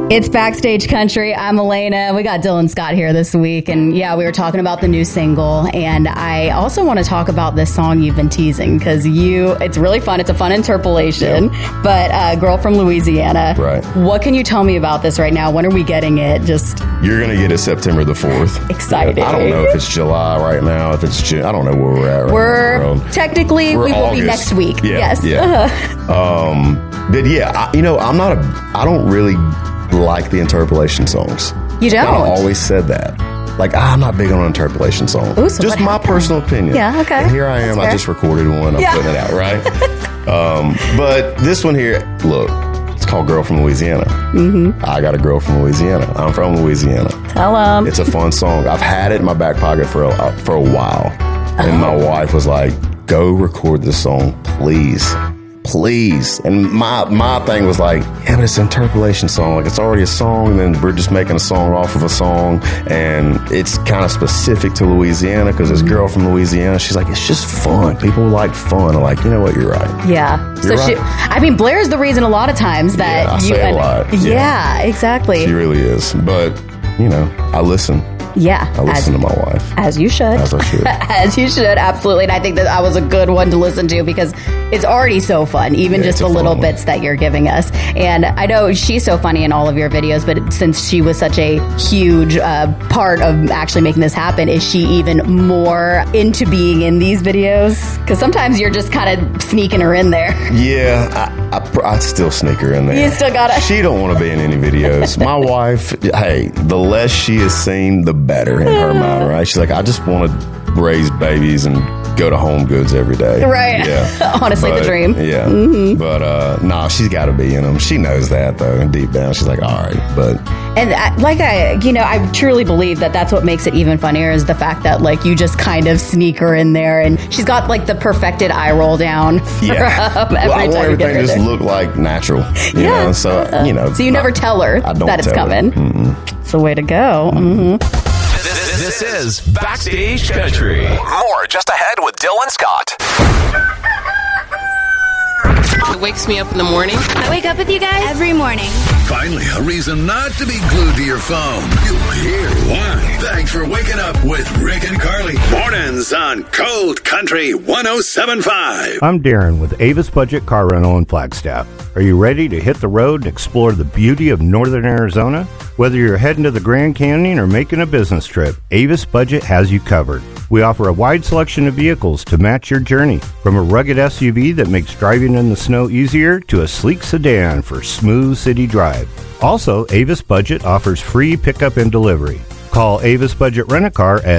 It's Backstage Country. I'm Elena. We got Dylan Scott here this week. And yeah, we were talking about the new single. And I also want to talk about this song you've been teasing because it's really fun. It's a fun interpolation. Yep. But Girl from Louisiana. Right. What can you tell me about this right now? When are we getting it? You're going to get it September the 4th. Exciting. I don't know if it's July right now, if it's June. I don't know where we're at right now. Technically, we will be next week. Yeah, yes. Yeah. But yeah, I don't really like the interpolation songs. You don't? I always said that. Like, I'm not big on interpolation songs. Ooh, so just my personal opinion. Yeah, okay. And here I am. I just recorded one. I'm putting it out, right? But this one here, look, it's called Girl from Louisiana. Mm-hmm. I got a girl from Louisiana. I'm from Louisiana. Tell them. It's a fun song. I've had it in my back pocket for a while. And my wife was like, go record this song, please. And my thing was like, yeah, but it's an interpolation song. Like, it's already a song, and then we're just making a song off of a song, and it's kind of specific to Louisiana because this girl from Louisiana, she's like, it's just fun. People like fun. I'm like, you know what? You're right. Yeah. You're right. Blair's the reason a lot of times that I say a lot. Yeah, exactly. She really is. But, I listen. Yeah. I listen to my wife. As you should. As I should. As you should, absolutely. And I think that was a good one to listen to because it's already so fun, even just the little bits that you're giving us. And I know she's so funny in all of your videos, but since she was such a huge part of actually making this happen, is she even more into being in these videos? Because sometimes you're just kind of sneaking her in there. Yeah, I still sneak her in there. You still got it. She don't want to be in any videos. My wife, hey, the less she is seen, the better in her mind, right? She's like, I just want to raise babies and go to Home Goods every day. Right. Yeah. Honestly, the dream. Yeah. Mm-hmm. But, she's got to be in them. She knows that, though. And deep down, she's like, all right. But. And I truly believe that that's what makes it even funnier is the fact that, like, you just kind of sneak her in there and she's got, like, the perfected eye roll down. Yeah. I want everything to just look like natural. You know? So, So you never tell her that it's coming. Mm-hmm. It's the way to go. Mm-hmm. This is Backstage Country. More just ahead with Dylan Scott. It wakes me up in the morning. I wake up with you guys every morning. Finally, a reason not to be glued to your phone. You'll hear why. Thanks for waking up with Rick and Carly. Mornings on Cold Country 107.5. I'm Darren with Avis Budget Car Rental in Flagstaff. Are you ready to hit the road and explore the beauty of northern Arizona? Whether you're heading to the Grand Canyon or making a business trip, Avis Budget has you covered. We offer a wide selection of vehicles to match your journey, from a rugged SUV that makes driving in the snow easier to a sleek sedan for smooth city drive. Also, Avis Budget offers free pickup and delivery. Call Avis Budget Rent-A-Car at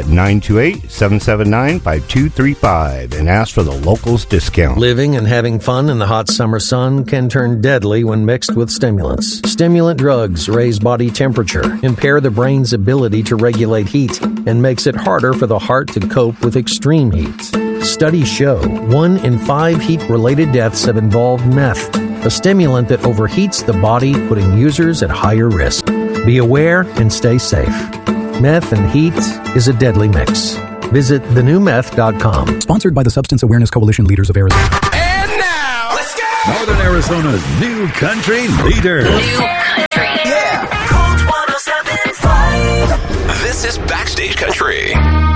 928-779-5235 and ask for the locals discount. Living and having fun in the hot summer sun can turn deadly when mixed with stimulants. Stimulant drugs raise body temperature, impair the brain's ability to regulate heat, and makes it harder for the heart to cope with extreme heat. Studies show 1 in 5 heat-related deaths have involved meth, a stimulant that overheats the body, putting users at higher risk. Be aware and stay safe. Meth and heat is a deadly mix. Visit thenewmeth.com. Sponsored by the Substance Awareness Coalition Leaders of Arizona. And now, let's go! Northern Arizona's new country leader. New country. Yeah. Cold 107.5. This is Backstage Country.